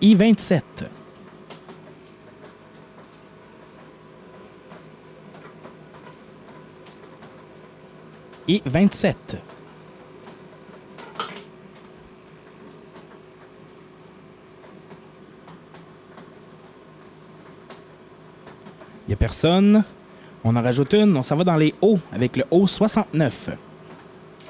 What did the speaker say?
I-27. I-27. Il n'y a personne. On en rajoute une. On s'en va dans les hauts avec le haut 69.